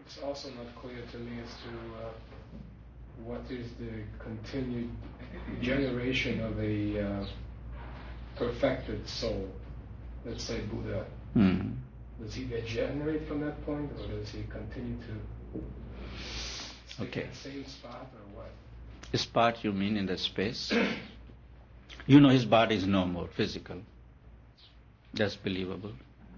It's also not clear to me as to what is the continued generation of a perfected soul. Let's say Buddha. Does he degenerate from that point, or does he continue to stay in the same spot, or what? Spot you mean in the space? You know his body is no more physical. That's believable.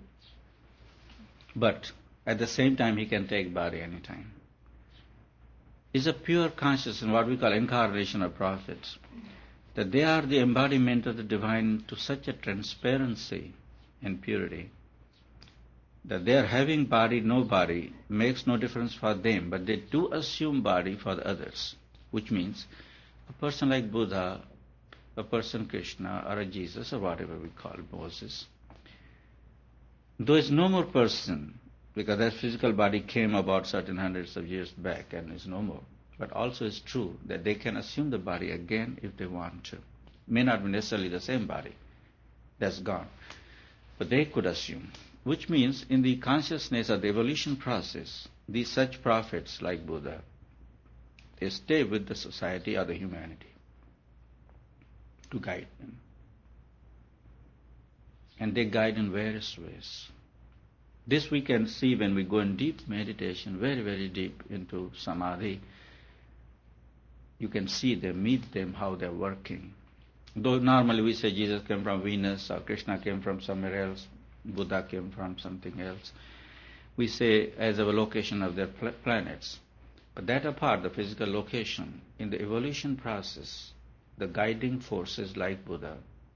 But at the same time he can take body anytime. It's a pure consciousness, what we call incarnation of prophets, that they are the embodiment of the divine to such a transparency and purity that their having body, no body, makes no difference for them, but they do assume body for the others, which means a person like Buddha, a person Krishna, or a Jesus, or whatever we call Moses, though is no more person, because that physical body came about certain hundreds of years back and is no more, but also it's true that they can assume the body again if they want to. May not be necessarily the same body, that's gone, but they could assume. Which means in the consciousness of the evolution process, these such prophets like Buddha, they stay with the society or the humanity to guide them. And they guide in various ways. This we can see when we go in deep meditation, very, very deep into samadhi. You can see them, meet them, how they're working. Though normally we say Jesus came from Venus or Krishna came from somewhere else, Buddha came from something else. We say as a location of their planets. But that apart, the physical location, in the evolution process, the guiding forces like Buddha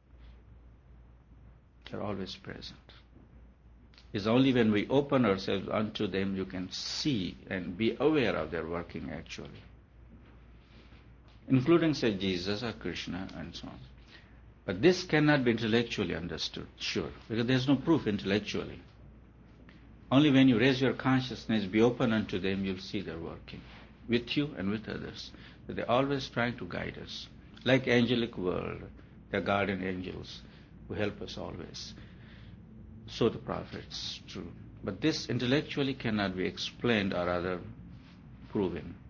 are always present. It's only when we open ourselves unto them you can see and be aware of their working actually. Including, say, Jesus or Krishna and so on. But this cannot be intellectually understood, sure, because there's no proof intellectually. Only when you raise your consciousness, be open unto them, you'll see their working, with you and with others. But they're always trying to guide us. Like angelic world, they're guardian angels who help us always. So the prophets, true. But this intellectually cannot be explained or rather proven.